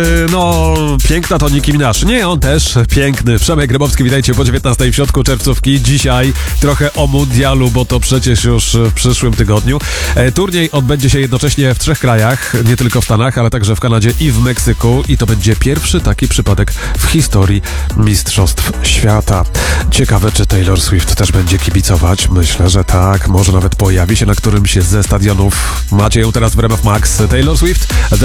No, piękna to Nicki Minaj. Nie, on też piękny. Przemek Grybowski, witajcie po 19 w środku czerwcówki. Dzisiaj trochę o mundialu, bo to przecież już w przyszłym tygodniu. Turniej odbędzie się jednocześnie w 3 krajach, nie tylko w Stanach, ale także w Kanadzie i w Meksyku. I to będzie pierwszy taki przypadek w historii Mistrzostw Świata. Ciekawe, czy Taylor Swift też będzie kibicować. Myślę, że tak. Może nawet pojawi się na którymś ze stadionów. Macie ją teraz w RMF Max. Taylor Swift